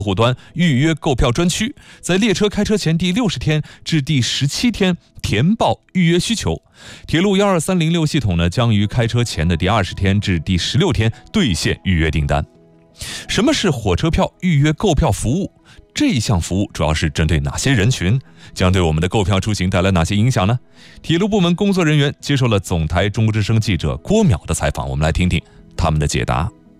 户端预约购票专区，在列车开车前第60天至第17天填报预约需求。铁路12306系统呢，将于开车前的第20天至第16天兑现预约订单。什么是火车票预约购票服务？这一项服务主要是针对哪些人群？将对我们的购票出行带来哪些影响呢？铁路部门工作人员接受了总台中国之声记者郭淼的采访，我们来听听他们的解答。